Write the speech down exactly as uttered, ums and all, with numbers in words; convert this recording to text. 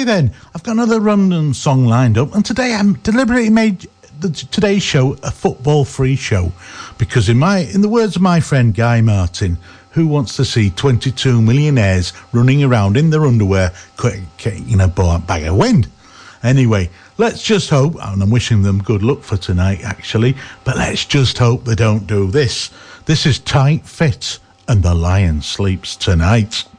Okay then, I've got another random song lined up, and today I'm deliberately made the, today's show a football-free show, because in my, in the words of my friend Guy Martin, who wants to see twenty-two millionaires running around in their underwear, in a bag of wind? Anyway, let's just hope, and I'm wishing them good luck for tonight, actually, but let's just hope they don't do this. This is Tight Fit, and The Lion Sleeps Tonight.